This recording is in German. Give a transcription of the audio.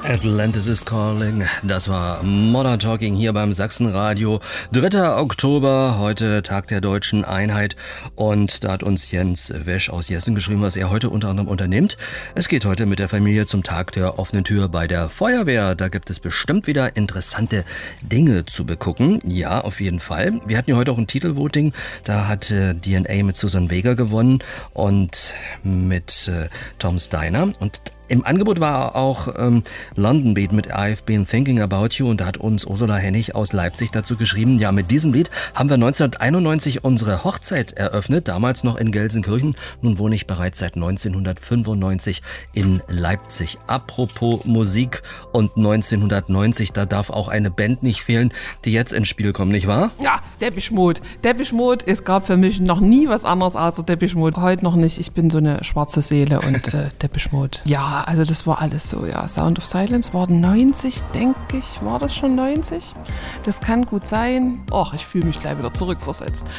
Atlantis is Calling, das war Modern Talking hier beim Sachsenradio. 3. Oktober, heute Tag der Deutschen Einheit, und da hat uns Jens Wesch aus Jessen geschrieben, was er heute unter anderem unternimmt. Es geht heute mit der Familie zum Tag der offenen Tür bei der Feuerwehr. Da gibt es bestimmt wieder interessante Dinge zu begucken. Ja, auf jeden Fall. Wir hatten ja heute auch ein Titelvoting, da hat DNA mit Susan Vega gewonnen und mit Tom Steiner, und im Angebot war auch London Beat mit I've Been Thinking About You, und da hat uns Ursula Hennig aus Leipzig dazu geschrieben, ja, mit diesem Lied haben wir 1991 unsere Hochzeit eröffnet, damals noch in Gelsenkirchen. Nun wohne ich bereits seit 1995 in Leipzig. Apropos Musik und 1990, da darf auch eine Band nicht fehlen, die jetzt ins Spiel kommt, nicht wahr? Ja, Depeche Mode. Depeche Mode, es gab für mich noch nie was anderes außer Depeche Mode. Heute noch nicht, ich bin so eine schwarze Seele und Depeche Mode. Ja, also das war alles so, ja. Sound of Silence war 90, denke ich. War das schon 90? Das kann gut sein. Och, ich fühle mich gleich wieder zurückversetzt.